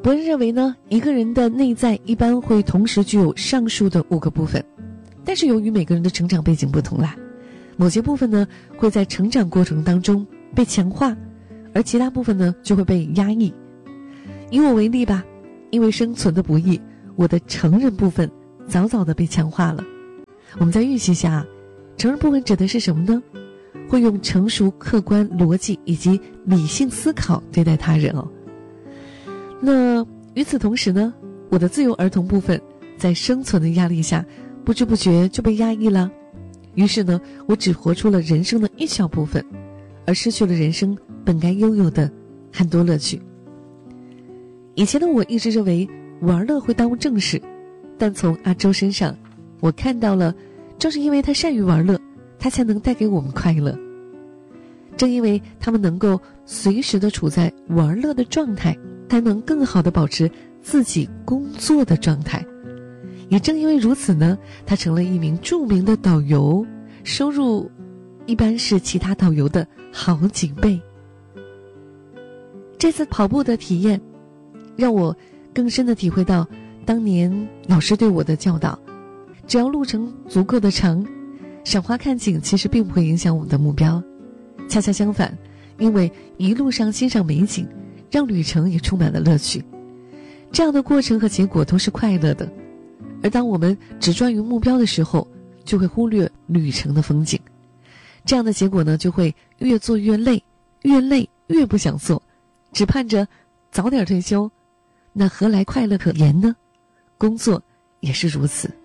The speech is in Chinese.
伯恩认为呢，一个人的内在一般会同时具有上述的5个部分，但是由于每个人的成长背景不同啦，某些部分呢会在成长过程当中被强化，而其他部分呢就会被压抑。以我为例吧，因为生存的不易，我的成人部分早早的被强化了。我们再预习一下，成人部分指的是什么呢？会用成熟、客观、逻辑以及理性思考对待他人哦。那与此同时呢，我的自由儿童部分在生存的压力下，不知不觉就被压抑了。于是呢，我只活出了人生的一小部分，而失去了人生本该拥有的很多乐趣。以前的我一直认为玩乐会耽误正事，但从阿周身上，我看到了，正是因为他善于玩乐，他才能带给我们快乐。正因为他们能够随时的处在玩乐的状态，才能更好的保持自己工作的状态。也正因为如此呢，他成了一名著名的导游，收入一般是其他导游的好几倍。这次跑步的体验让我更深地体会到当年老师对我的教导，只要路程足够的长，赏花看景其实并不会影响我们的目标。恰恰相反，因为一路上欣赏美景，让旅程也充满了乐趣。这样的过程和结果都是快乐的。而当我们只专于目标的时候，就会忽略旅程的风景。这样的结果呢，就会越做越累，越累越不想做，只盼着早点退休，那何来快乐可言呢？工作也是如此。